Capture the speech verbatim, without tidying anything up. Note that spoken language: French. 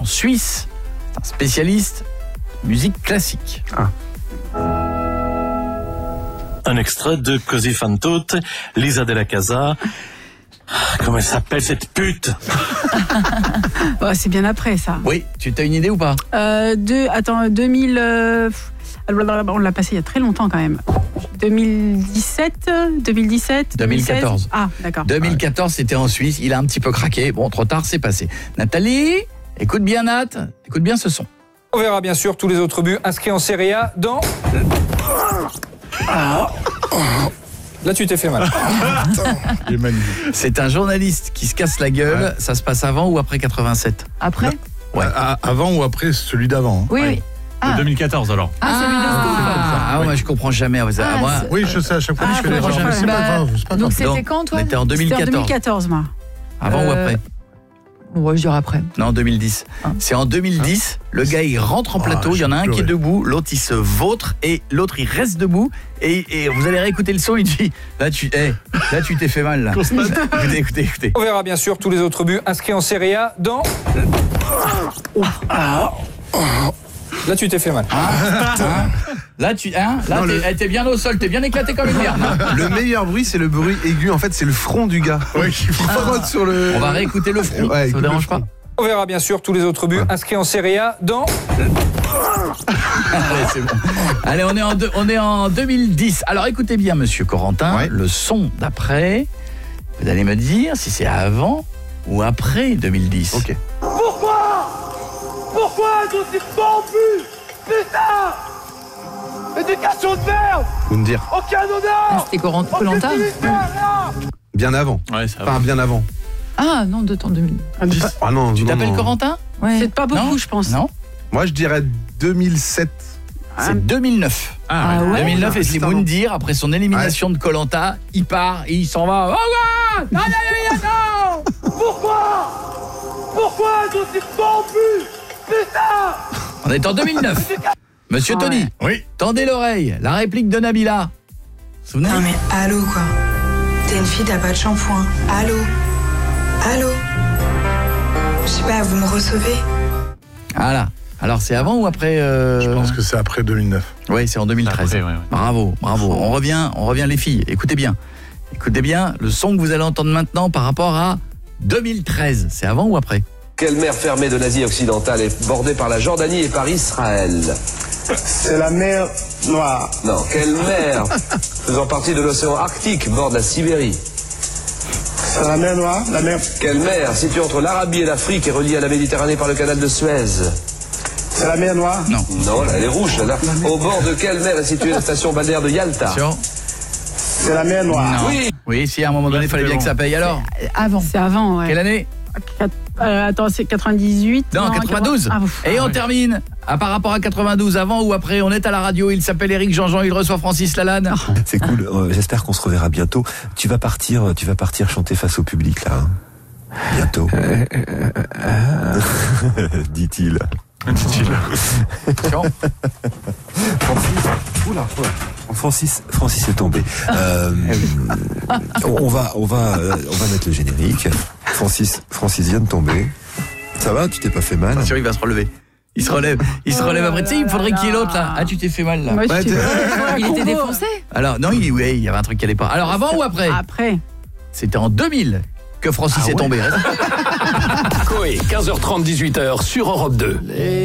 en Suisse. C'est un spécialiste de musique classique. Ah. Un extrait de Così fan tutte, Lisa della Casa. Comment elle s'appelle cette pute? Oh, c'est bien après ça. Oui, tu as une idée ou pas? Euh, deux, attends, deux mille... Euh, on l'a passé il y a très longtemps quand même. deux mille dix-sept, deux mille dix-sept, deux mille quatorze. Ah, d'accord. deux mille quatorze, c'était en Suisse. Il a un petit peu craqué. Bon, trop tard, c'est passé. Nathalie, écoute bien Nat, écoute bien ce son. On verra bien sûr tous les autres buts inscrits en Serie A dans... Là, tu t'es fait mal. Il est magnifique. C'est un journaliste qui se casse la gueule. Ouais. Ça se passe avant ou après quatre-vingt-sept? Après? Ouais. À- avant ou après celui d'avant? Oui, oui. Ah. De deux mille quatorze alors. Ah, celui de Scoop. Ah, ah, moi je comprends jamais. Ah, Ah, moi, c'est- Oui, je sais, à chaque fois Ah, je fais les je comprends gens. Mais jamais. c'est pas Bah, grave, c'est pas Donc grave. c'était Donc, quand, toi? on était en C'était en deux mille deux mille quatorze. quatorze, moi. Avant ou Euh, après? Ouais, je dirais après. Non, deux mille dix. Hein. C'est en deux mille dix. Le gars, il rentre en Ah, plateau. Il y en a un j'ai qui est pleuré. debout, l'autre, il se vautre et l'autre, il reste debout. Et, et vous allez réécouter le son. Il dit là, tu hey, là, tu t'es fait mal. Là. Écoutez, écoutez, écoutez. On verra bien sûr tous les autres buts inscrits en Serie A dans... Là, tu t'es fait mal. Hein là, tu, hein, là, Non, t'es, le- eh, t'es bien au sol. T'es bien éclaté comme une merde. hein. Le meilleur bruit, c'est le bruit aigu. En fait, c'est le front du gars. Ouais, il faut pas- Frotte sur le. On va réécouter le front. Ouais, Ça écoute vous le dérange front. pas? On verra bien sûr tous les autres buts inscrits en Serie A dans... Allez, c'est bon. Allez, on est en deux- on est en deux mille dix. Alors écoutez bien, Monsieur Corentin, Ouais. le son d'après. Vous allez me dire si c'est avant ou après deux mille dix. Ok. Pourquoi est-ce aussi corrompu? Putain! Éducation de merde! Vous me dire. Aucun Ah, honneur! c'était Koh-Lanta. Aucune dignité, rien! Bien avant. Ouais, ça Enfin, va. bien avant. Ah, non, de temps deux mille. Ah non, Tu non, t'appelles non. Corentin? Ouais. C'est pas beaucoup, Non. je pense. Non, Moi, je dirais deux mille sept. c'est deux mille neuf. Ah ouais. deux mille neuf, et c'est Putain, non. Moundir, après son élimination de Koh-Lanta, il part et il s'en va. Oh, ouais non, non, non, non, non. Pourquoi? Pourquoi est-ce aussi corrompu? Putain! On est en deux mille neuf. Monsieur Ah Tony, Oui. tendez l'oreille, la réplique de Nabila. Vous vous souvenez? Non mais allô quoi. T'es une fille, t'as pas de shampoing. Allô. Allô. Je sais pas, vous me recevez? Voilà. Alors c'est avant ou après euh... Je pense que c'est après deux mille neuf. Oui, c'est en deux mille treize. Après, ouais, ouais. Bravo, bravo. On revient, on revient les filles. Écoutez bien. Écoutez bien le son que vous allez entendre maintenant par rapport à deux mille treize. C'est avant ou après? Quelle mer fermée de l'Asie occidentale est bordée par la Jordanie et par Israël? C'est la mer Noire. Non, quelle mer faisant partie de l'océan Arctique borde la Sibérie? C'est la mer Noire, la mer... Quelle mer située entre l'Arabie et l'Afrique et reliée à la Méditerranée par le canal de Suez? C'est la mer Noire. Non. Non, là, elle est rouge, là. Au bord de quelle mer est située la station balnéaire de Yalta? Attention. C'est la mer Noire. Non. Oui. Oui, si à un moment donné, il fallait bien que ça paye. Alors, Avant. C'est avant, ouais. quelle année? Quat- euh, attends, c'est quatre-vingt-dix-huit? Non, quatre-vingt-douze. Ah, ouf. Et on termine. À par rapport à quatre-vingt-douze, avant ou après, on est à la radio. Il s'appelle Éric Jean-Jean, il reçoit Francis Lalanne. C'est cool. Euh, J'espère qu'on se reverra bientôt. Tu vas partir, tu vas partir chanter face au public là. hein. Bientôt. Dit-il. Attention. Francis, oula, oula. Francis, Francis est tombé. Euh, on va, on va, euh, on va mettre le générique. Francis, Francis vient de tomber. Ça va, tu t'es pas fait mal? Attention, il va se relever. Il se relève. Il se relève après. Tu sais, il me faudrait qu'il y ait l'autre là. Ah, tu t'es fait mal là. Moi, je Ouais, suis- t'es- Il était défoncé. Alors, non, il, ouais, il y avait un truc qui allait pas. Alors, avant ou après? Après. C'était en deux mille que Francis est tombé. Coé, quinze heures trente, dix-huit heures sur Europe deux.